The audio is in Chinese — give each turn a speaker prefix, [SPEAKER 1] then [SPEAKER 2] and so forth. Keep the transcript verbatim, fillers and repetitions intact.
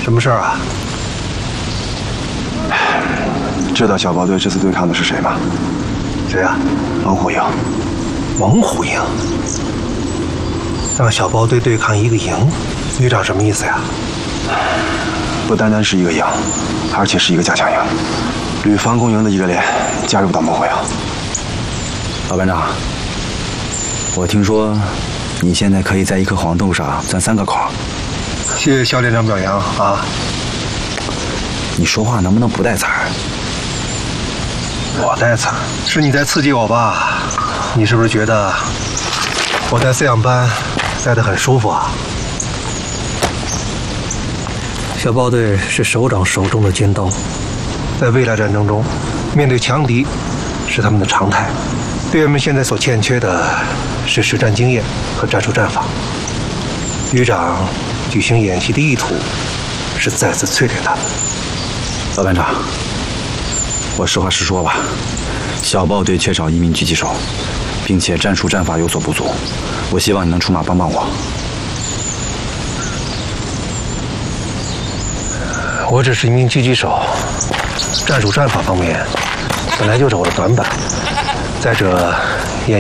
[SPEAKER 1] 什么事儿啊？
[SPEAKER 2] 知道小豹队这次对抗的是谁吗？
[SPEAKER 1] 谁呀、啊？
[SPEAKER 2] 猛虎营。
[SPEAKER 1] 猛虎营让小豹队对抗一个营，旅长什么意思呀？
[SPEAKER 2] 不单单是一个营，而且是一个加强营，旅防空营的一个连加入到猛虎营。
[SPEAKER 3] 老班长，我听说你现在可以在一颗黄豆上钻三个孔。
[SPEAKER 1] 谢谢肖连长表扬啊！
[SPEAKER 3] 你说话能不能不带刺儿？
[SPEAKER 1] 我带刺儿，是你在刺激我吧？你是不是觉得我在饲养班待得很舒服啊？小豹队是首长手中的尖刀，在未来战争中，面对强敌是他们的常态。队员们现在所欠缺的是实战经验和战术战法。旅长举行演习的意图是再次淬炼他们。
[SPEAKER 3] 老班长，我实话实说吧，小豹队缺少一名狙击手，并且战术战法有所不足，我希望你能出马帮帮我。
[SPEAKER 1] 我只是一名狙击手，战术战法方面本来就是我的短板。再者，